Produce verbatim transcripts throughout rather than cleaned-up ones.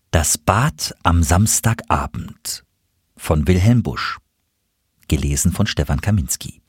Das Bad am Samstagabend von Wilhelm Busch, gelesen von Stefan Kaminski.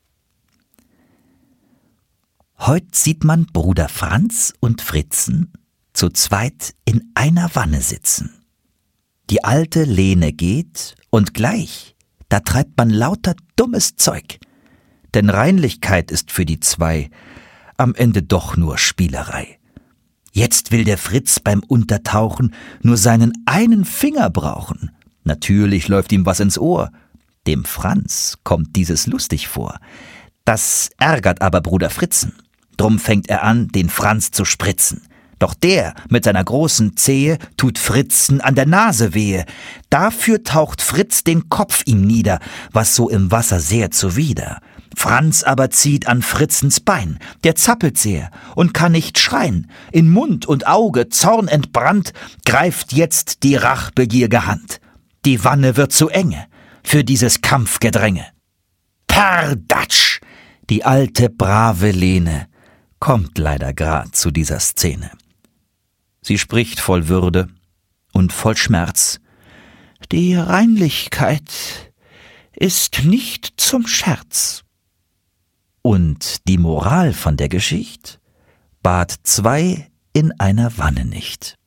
Heut sieht man Bruder Franz und Fritzen zu zweit in einer Wanne sitzen. Die alte Lene geht und gleich, da treibt man lauter dummes Zeug. Denn Reinlichkeit ist für die zwei am Ende doch nur Spielerei. Jetzt will der Fritz beim Untertauchen nur seinen einen Finger brauchen. Natürlich läuft ihm was ins Ohr. Dem Franz kommt dieses lustig vor. Das ärgert aber Bruder Fritzen. Drum fängt er an, den Franz zu spritzen. Doch der mit seiner großen Zehe tut Fritzen an der Nase wehe. Dafür taucht Fritz den Kopf ihm nieder, was so im Wasser sehr zuwider. Franz aber zieht an Fritzens Bein, der zappelt sehr und kann nicht schreien. In Mund und Auge, zornentbrannt, greift jetzt die rachbegierge Hand. Die Wanne wird zu enge für dieses Kampfgedränge. Perdatsch! Die alte brave Lene kommt leider grad zu dieser Szene. Sie spricht voll Würde und voll Schmerz. Die Reinlichkeit ist nicht zum Scherz. Und die Moral von der Geschicht: Bad zwei in einer Wanne nicht.